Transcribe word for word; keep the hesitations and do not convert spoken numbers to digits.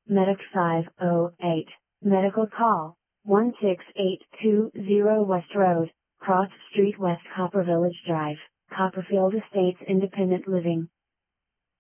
Medic five oh eight, Medical Call, one six eight two zero West Road, Cross Street West Copper Village Drive, Copperfield Estates Independent Living.